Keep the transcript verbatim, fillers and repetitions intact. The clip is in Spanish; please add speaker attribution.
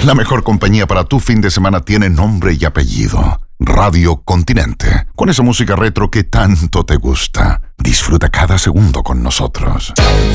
Speaker 1: La mejor compañía para tu fin de semana tiene nombre y apellido. Radio Continente. Con esa música retro que tanto te gusta. Disfruta cada segundo con nosotros.